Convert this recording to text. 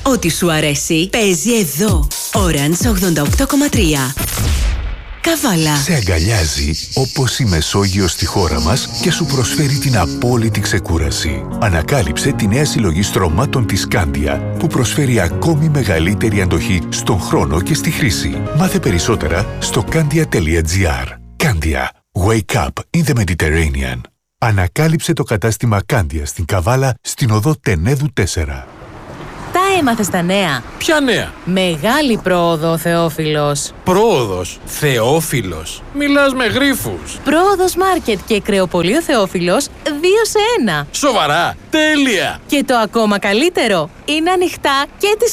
Ό,τι σου αρέσει παίζει εδώ. Orange 88,3. Καβάλα. Σε αγκαλιάζει όπως η Μεσόγειος στη χώρα μας και σου προσφέρει την απόλυτη ξεκούραση. Ανακάλυψε τη νέα συλλογή στρωμάτων της Candia που προσφέρει ακόμη μεγαλύτερη αντοχή στον χρόνο και στη χρήση. Μάθε περισσότερα στο candia.gr. Candia. Wake up in the Mediterranean. Ανακάλυψε το κατάστημα Candia στην Καβάλα στην οδό Τενέδου 4. Τα έμαθες τα νέα. Ποια νέα? Μεγάλη πρόοδο, Θεόφιλος. Πρόοδος, Θεόφιλος. Μιλάς με γρίφους. Πρόοδος Μάρκετ και κρεοπωλείο Θεόφιλος 2 σε 1. Σοβαρά, τέλεια. Και το ακόμα καλύτερο, είναι ανοιχτά και τις